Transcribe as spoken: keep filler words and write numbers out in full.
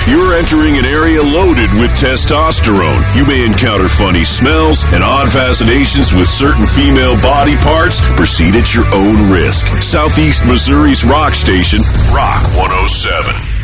You're entering an area loaded with testosterone. You may encounter funny smells and odd fascinations with certain female body parts. Proceed at your own risk. Southeast Missouri's rock station, Rock one oh seven.